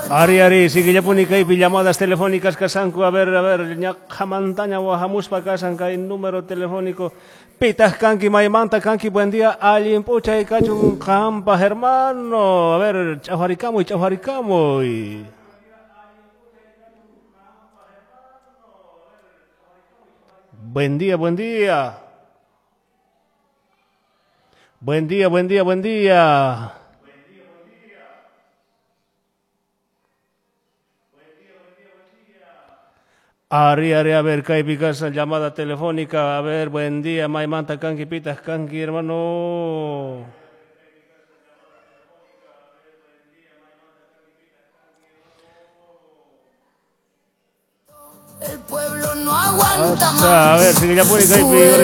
Ari, sigue ya punica y llamadas telefónicas casanco, a ver, ña jamantaña o jamuspa casanca y número telefónico. Pitas canqui, maimanta canqui, buen día, alguien pucha y cachun campa, hermano. A ver, chajaricamo y. Buen día. Buen día. Ari, a ver, Caipicasa, llamada telefónica, a ver, buen día, Maimanta Kanki, Pitas Kanki, hermano. El pueblo no aguanta más. A ver, si ya puede Caipi,